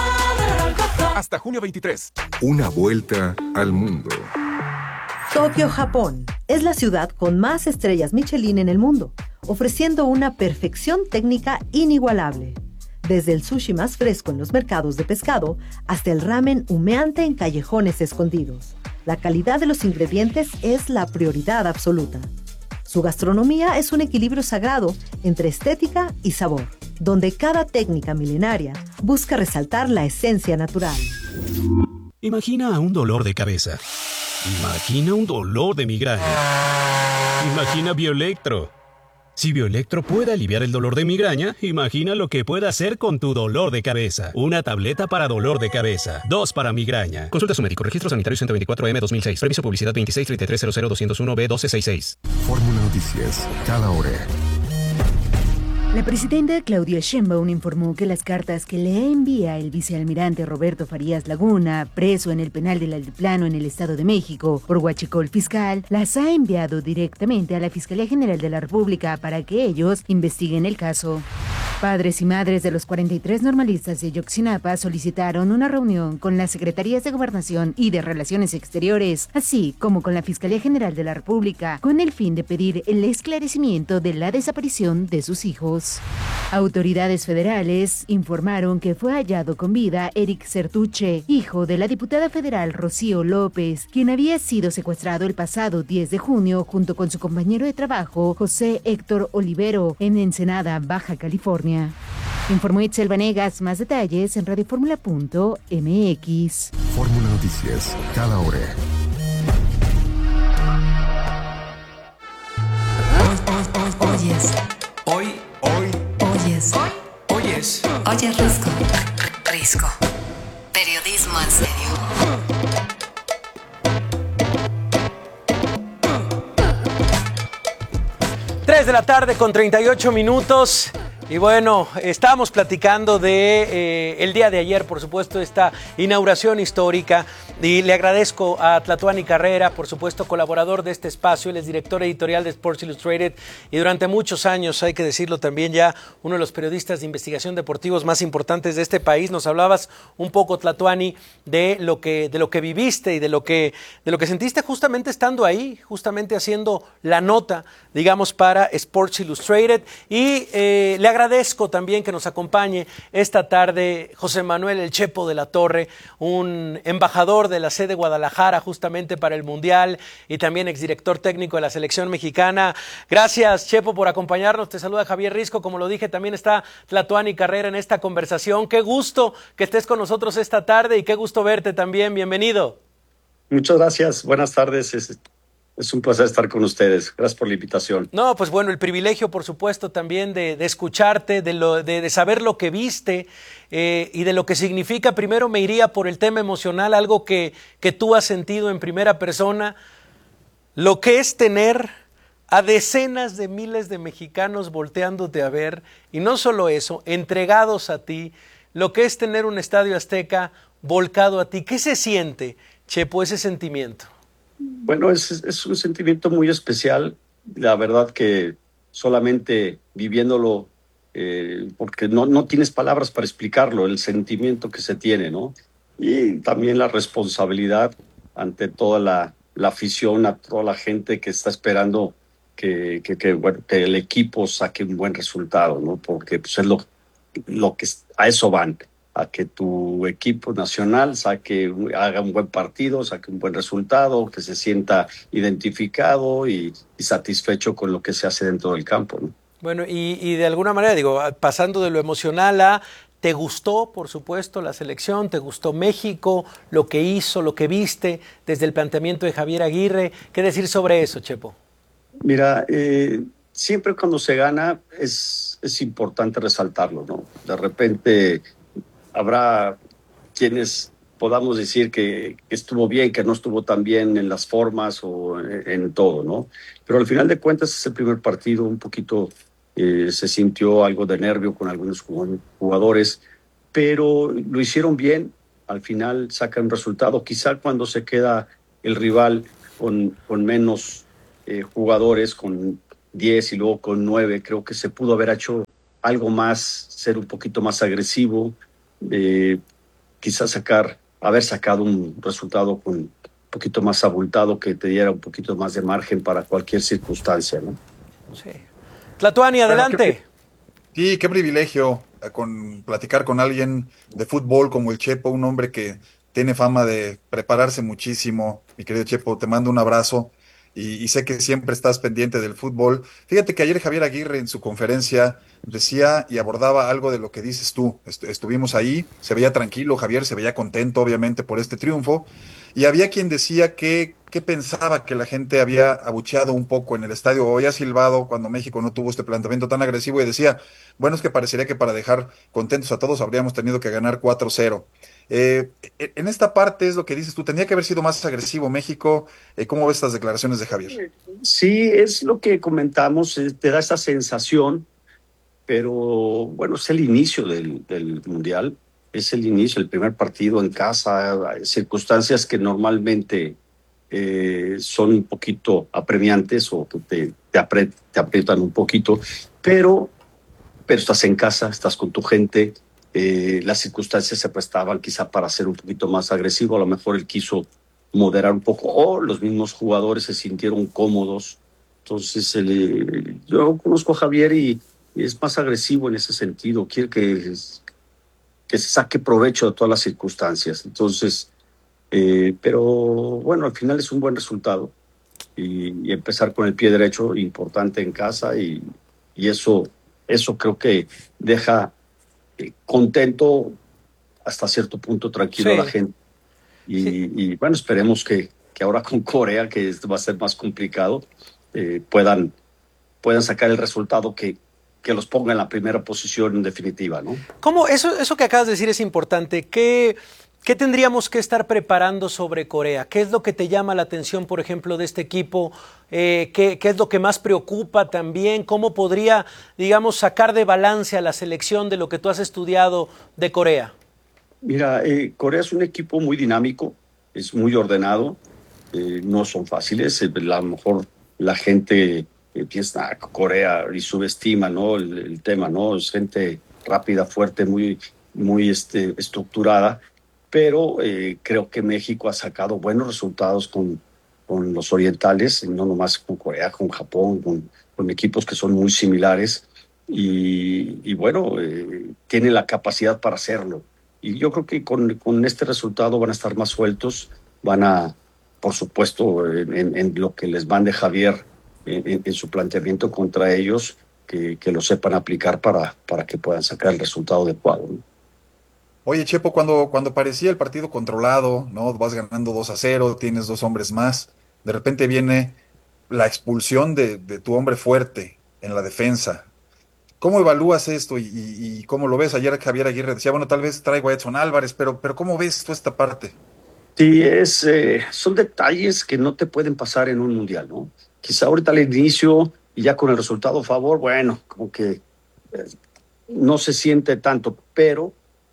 Hasta junio 23. Una vuelta al mundo. Tokio, Japón, es la ciudad con más estrellas Michelin en el mundo, ofreciendo una perfección técnica inigualable. Desde el sushi más fresco en los mercados de pescado hasta el ramen humeante en callejones escondidos. La calidad de los ingredientes es la prioridad absoluta. Su gastronomía es un equilibrio sagrado entre estética y sabor, donde cada técnica milenaria busca resaltar la esencia natural. Imagina un dolor de cabeza. Imagina un dolor de migraña. Imagina Bioelectro. Si Bioelectro puede aliviar el dolor de migraña, imagina lo que puede hacer con tu dolor de cabeza. Una tableta para dolor de cabeza, 2 para migraña. Consulta a su médico. Registro sanitario 124M 2006. Previso publicidad 2633000201B1266. Fórmula Noticias, cada hora. La presidenta Claudia Sheinbaum informó que las cartas que le envía el vicealmirante Roberto Farías Laguna, preso en el penal del Altiplano en el Estado de México por huachicol fiscal, las ha enviado directamente a la Fiscalía General de la República para que ellos investiguen el caso. Padres y madres de los 43 normalistas de Ayotzinapa solicitaron una reunión con las Secretarías de Gobernación y de Relaciones Exteriores, así como con la Fiscalía General de la República, con el fin de pedir el esclarecimiento de la desaparición de sus hijos. Autoridades federales informaron que fue hallado con vida Eric Sertuche, hijo de la diputada federal Rocío López, quien había sido secuestrado el pasado 10 de junio junto con su compañero de trabajo José Héctor Olivero en Ensenada, Baja California. Informó Itzel Vanegas. Más detalles en radioformula.mx. Fórmula Noticias, cada hora. Oyes. Hoy. Oyes. Oyes. Oyes Risco. Risco. Periodismo en serio. 3 de la tarde con 38 minutos. Y bueno, estábamos platicando de el día de ayer, por supuesto, esta inauguración histórica, y le agradezco a Tlatuani Carrera, por supuesto, colaborador de este espacio. Él es director editorial de Sports Illustrated y durante muchos años, hay que decirlo también, ya uno de los periodistas de investigación deportivos más importantes de este país. Nos hablabas un poco, Tlatuani, de lo que viviste y de lo que sentiste justamente estando ahí, justamente haciendo la nota, digamos, para Sports Illustrated. Y le agradezco también que nos acompañe esta tarde José Manuel El Chepo de la Torre, un embajador de la sede Guadalajara justamente para el Mundial y también exdirector técnico de la selección mexicana. Gracias, Chepo, por acompañarnos. Te saluda Javier Risco. Como lo dije, también está Tlatuani Carrera en esta conversación. Qué gusto que estés con nosotros esta tarde y qué gusto verte también. Bienvenido. Muchas gracias. Buenas tardes. Es un placer estar con ustedes. Gracias por la invitación. No, pues bueno, el privilegio, por supuesto, también de escucharte, de saber lo que viste y de lo que significa. Primero me iría por el tema emocional, algo que tú has sentido en primera persona, lo que es tener a decenas de miles de mexicanos volteándote a ver, y no solo eso, entregados a ti, lo que es tener un Estadio Azteca volcado a ti. ¿Qué se siente, Chepo, ese sentimiento? Bueno, es un sentimiento muy especial, la verdad que solamente viviéndolo, porque no tienes palabras para explicarlo, el sentimiento que se tiene, ¿no? Y también la responsabilidad ante toda la afición, a toda la gente que está esperando que el equipo saque un buen resultado, ¿no? Porque pues, es lo que a eso van. a que tu equipo nacional haga un buen partido, saque un buen resultado, que se sienta identificado y satisfecho con lo que se hace dentro del campo, ¿no? Bueno, y de alguna manera, digo, pasando de lo emocional a, ¿te gustó, por supuesto, la selección? ¿Te gustó México, lo que hizo, lo que viste desde el planteamiento de Javier Aguirre? ¿Qué decir sobre eso, Chepo? Mira, siempre cuando se gana es importante resaltarlo, ¿no? De repente habrá quienes podamos decir que estuvo bien, que no estuvo tan bien en las formas o en todo, ¿no? Pero al final de cuentas es el primer partido, un poquito se sintió algo de nervio con algunos jugadores, pero lo hicieron bien, al final sacan un resultado. Quizá cuando se queda el rival con menos jugadores, con 10 y luego con 9, creo que se pudo haber hecho algo más, ser un poquito más agresivo, quizás haber sacado un resultado con un poquito más abultado que te diera un poquito más de margen para cualquier circunstancia, ¿no? Sí. Tlatuani, adelante. Sí, qué privilegio platicar con alguien de fútbol como el Chepo, un hombre que tiene fama de prepararse muchísimo. Mi querido Chepo, te mando un abrazo y sé que siempre estás pendiente del fútbol. Fíjate que ayer Javier Aguirre en su conferencia decía y abordaba algo de lo que dices tú. Estuvimos ahí, se veía tranquilo Javier, se veía contento obviamente por este triunfo, y había quien decía que pensaba que la gente había abucheado un poco en el estadio o había silbado cuando México no tuvo este planteamiento tan agresivo, y decía, bueno, es que parecería que para dejar contentos a todos habríamos tenido que ganar 4-0. En esta parte es lo que dices tú, tenía que haber sido más agresivo México. ¿Cómo ves estas declaraciones de Javier? Sí, es lo que comentamos, te da esa sensación, pero bueno, es el inicio del Mundial, es el inicio, el primer partido en casa, circunstancias que normalmente son un poquito apremiantes o que te aprietan un poquito, pero estás en casa, estás con tu gente, las circunstancias se prestaban quizá para ser un poquito más agresivo, a lo mejor él quiso moderar un poco, o los mismos jugadores se sintieron cómodos. Entonces yo conozco a Javier y es más agresivo en ese sentido, quiere que se saque provecho de todas las circunstancias. Entonces, pero bueno, al final es un buen resultado y empezar con el pie derecho, importante en casa, y eso creo que deja contento hasta cierto punto, tranquilo, sí, a la gente. Y bueno, esperemos que ahora con Corea, que va a ser más complicado, puedan sacar el resultado que los ponga en la primera posición en definitiva, ¿no? ¿Cómo? Eso que acabas de decir es importante. ¿Qué tendríamos que estar preparando sobre Corea? ¿Qué es lo que te llama la atención, por ejemplo, de este equipo? ¿Qué es lo que más preocupa también? ¿Cómo podría, digamos, sacar de balance a la selección de lo que tú has estudiado de Corea? Mira, Corea es un equipo muy dinámico, es muy ordenado, no son fáciles. A lo mejor la gente piensa a Corea y subestima, ¿no? el tema, ¿no? Es gente rápida, fuerte, muy estructurada, pero creo que México ha sacado buenos resultados con los orientales, no nomás con Corea, con Japón, con equipos que son muy similares, y bueno, tiene la capacidad para hacerlo. Y yo creo que con este resultado van a estar más sueltos, van a, por supuesto, en lo que les mande Javier en su planteamiento contra ellos, que lo sepan aplicar para que puedan sacar el resultado adecuado, ¿no? Oye, Chepo, cuando parecía el partido controlado, ¿no? Vas ganando 2-0, tienes 2 hombres más, de repente viene la expulsión de tu hombre fuerte en la defensa. ¿Cómo evalúas esto y cómo lo ves? Ayer Javier Aguirre decía, bueno, tal vez traigo a Edson Álvarez, pero ¿cómo ves tú esta parte? Sí, son detalles que no te pueden pasar en un mundial, ¿no? Quizá ahorita al inicio y ya con el resultado a favor, bueno, como que no se siente tanto, pero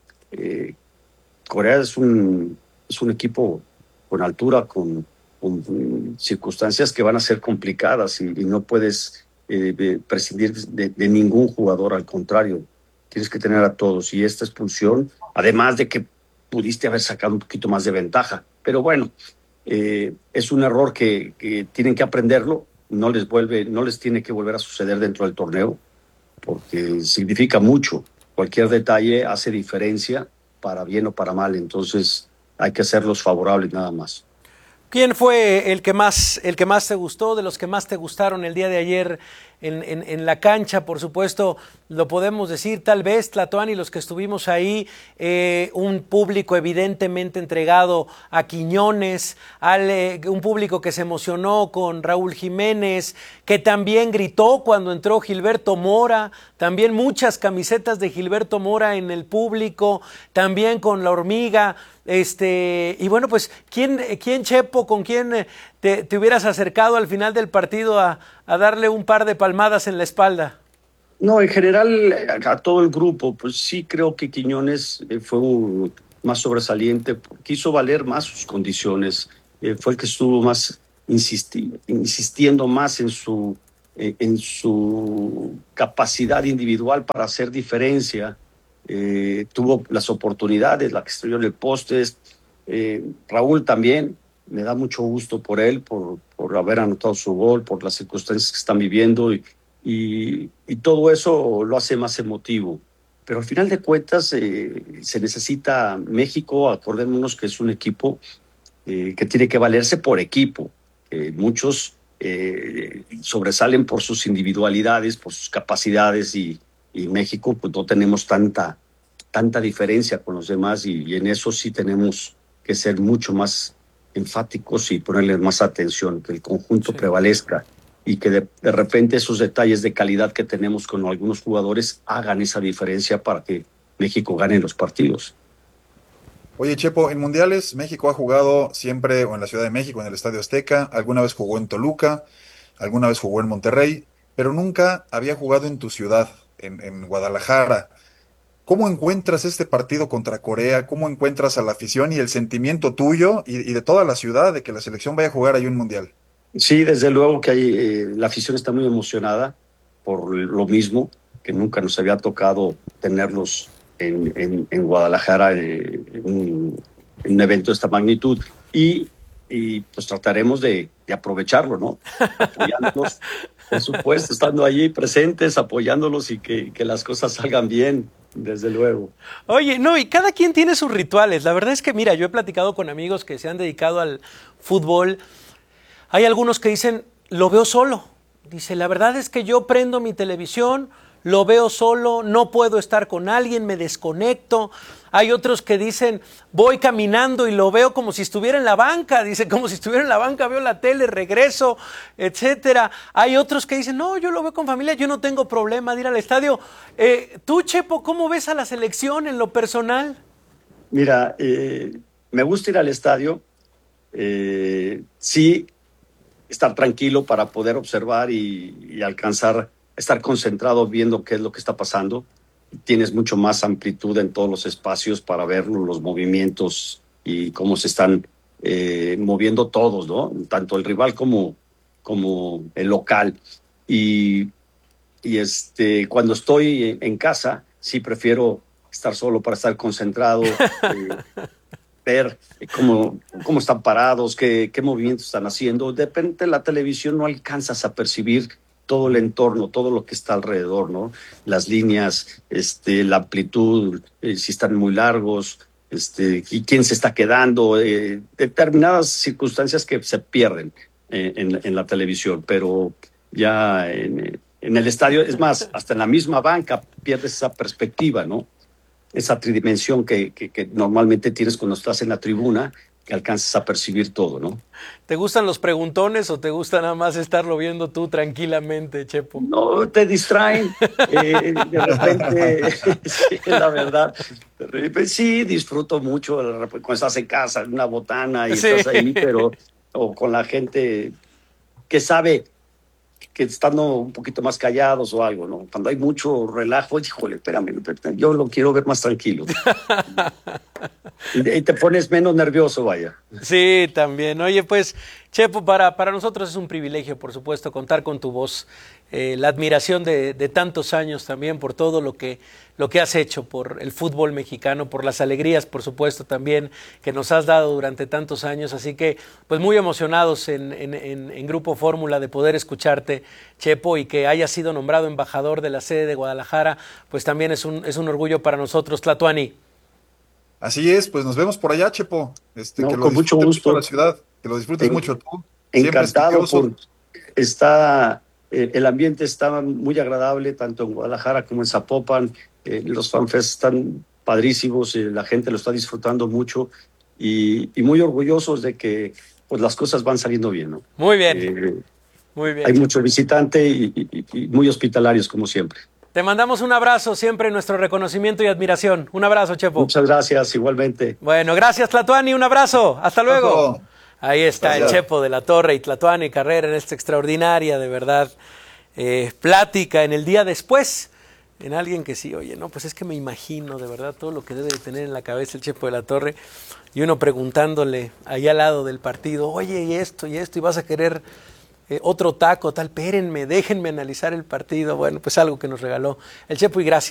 Corea es un equipo con altura, con circunstancias que van a ser complicadas, y no puedes prescindir de ningún jugador, al contrario, tienes que tener a todos. Y esta expulsión, además de que pudiste haber sacado un poquito más de ventaja, pero bueno, es un error que tienen que aprenderlo, no les tiene que volver a suceder dentro del torneo, porque significa mucho. Cualquier detalle hace diferencia para bien o para mal. Entonces hay que hacerlos favorables nada más. ¿Quién fue el que más te gustó, de los que más te gustaron el día de ayer en la cancha? Por supuesto, lo podemos decir, tal vez, Tlatuani, los que estuvimos ahí, un público evidentemente entregado a Quiñones, un público que se emocionó con Raúl Jiménez, que también gritó cuando entró Gilberto Mora, también muchas camisetas de Gilberto Mora en el público, también con la Hormiga. Y bueno, pues, ¿quién Chepo, con quién te hubieras acercado al final del partido a darle un par de palmadas en la espalda? No, en general, a todo el grupo, pues sí creo que Quiñones fue más sobresaliente, quiso valer más sus condiciones, fue el que estuvo más insistiendo más en su capacidad individual para hacer diferencia. Tuvo las oportunidades, la que estrelló en el poste. Raúl también, me da mucho gusto por él, por haber anotado su gol, por las circunstancias que están viviendo y todo eso lo hace más emotivo. Pero al final de cuentas se necesita México, acordémonos que es un equipo que tiene que valerse por equipo. Muchos sobresalen por sus individualidades, por sus capacidades y México pues no tenemos tanta diferencia con los demás y en eso sí tenemos que ser mucho más enfáticos y ponerle más atención, que el conjunto prevalezca y que de repente esos detalles de calidad que tenemos con algunos jugadores hagan esa diferencia para que México gane los partidos. Oye, Chepo, en mundiales México ha jugado siempre o en la Ciudad de México, en el Estadio Azteca, alguna vez jugó en Toluca, alguna vez jugó en Monterrey, pero nunca había jugado en tu ciudad, en Guadalajara. ¿Cómo encuentras este partido contra Corea? ¿Cómo encuentras a la afición y el sentimiento tuyo y de toda la ciudad de que la selección vaya a jugar ahí un mundial? Sí, desde luego que la afición está muy emocionada por lo mismo, que nunca nos había tocado tenerlos en Guadalajara en un evento de esta magnitud y pues trataremos de aprovecharlo, ¿no? Apoyándolos, por supuesto, estando allí presentes, apoyándolos y que las cosas salgan bien, desde luego. Oye, no, y cada quien tiene sus rituales. La verdad es que, mira, yo he platicado con amigos que se han dedicado al fútbol. Hay algunos que dicen, lo veo solo. Dice, la verdad es que yo prendo mi televisión, lo veo solo, no puedo estar con alguien, me desconecto. Hay otros que dicen, voy caminando y lo veo como si estuviera en la banca. Dice, como si estuviera en la banca, veo la tele, regreso, etcétera. Hay otros que dicen, no, yo lo veo con familia, yo no tengo problema de ir al estadio. Tú, Chepo, ¿cómo ves a la selección en lo personal? Mira, me gusta ir al estadio. Sí, estar tranquilo para poder observar y alcanzar, estar concentrado viendo qué es lo que está pasando. Tienes mucho más amplitud en todos los espacios para ver los movimientos y cómo se están moviendo todos, ¿no? Tanto el rival como el local. Y cuando estoy en casa, sí prefiero estar solo para estar concentrado, ver cómo están parados, qué movimientos están haciendo. De repente la televisión no alcanzas a percibir todo el entorno, todo lo que está alrededor, ¿no? Las líneas, la amplitud, si están muy largos, y quién se está quedando, determinadas circunstancias que se pierden en la televisión, pero ya en el estadio, es más, hasta en la misma banca pierdes esa perspectiva, ¿no? Esa tridimensión que normalmente tienes cuando estás en la tribuna, que alcanzas a percibir todo, ¿no? ¿Te gustan los preguntones o te gusta nada más estarlo viendo tú tranquilamente, Chepo? No, te distraen. De repente, sí, la verdad. Sí, disfruto mucho cuando estás en casa, en una botana y estás ahí, pero o con la gente que sabe que estando un poquito más callados o algo, ¿no? Cuando hay mucho relajo, híjole, espérame, yo lo quiero ver más tranquilo. Y te pones menos nervioso, vaya. Sí, también. Oye, pues, Chepo, para nosotros es un privilegio, por supuesto, contar con tu voz. La admiración de tantos años también por todo lo que has hecho por el fútbol mexicano, por las alegrías, por supuesto, también que nos has dado durante tantos años. Así que, pues, muy emocionados en Grupo Fórmula de poder escucharte, Chepo, y que hayas sido nombrado embajador de la sede de Guadalajara, pues también es un orgullo para nosotros, Tlatuani. Así es, pues nos vemos por allá, Chepo. No, que lo con mucho disfrutes gusto. mucho la ciudad, que lo disfrutes mucho tú. Encantado el ambiente está muy agradable, tanto en Guadalajara como en Zapopan. Los FanFest están padrísimos, la gente lo está disfrutando mucho y muy orgullosos de que pues las cosas van saliendo bien, ¿no? Muy bien. Muy bien. Hay mucho visitante y muy hospitalarios, como siempre. Te mandamos un abrazo, siempre nuestro reconocimiento y admiración. Un abrazo, Chepo. Muchas gracias, igualmente. Bueno, gracias, Tlatuani, un abrazo. Hasta luego. Ahí está gracias. El Chepo de la Torre y Tlatuani Carrera en esta extraordinaria, de verdad, plática en el día después. En alguien que sí, oye, no, pues es que me imagino de verdad todo lo que debe de tener en la cabeza el Chepo de la Torre. Y uno preguntándole ahí al lado del partido, oye, y esto, y vas a querer otro taco, tal, espérenme, déjenme analizar el partido. Bueno, pues algo que nos regaló el Chepo y gracias.